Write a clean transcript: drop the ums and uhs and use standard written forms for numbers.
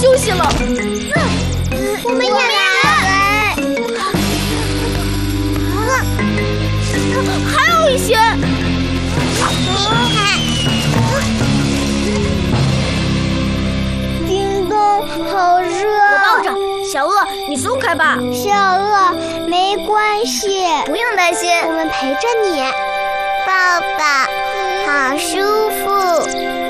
休息了。 我们也来。 还有一些。 叮咚，好热！ 我抱着。小鳄，你松开吧。 小鳄，没关系， 不用担心， 我们陪着你。抱抱，好舒服。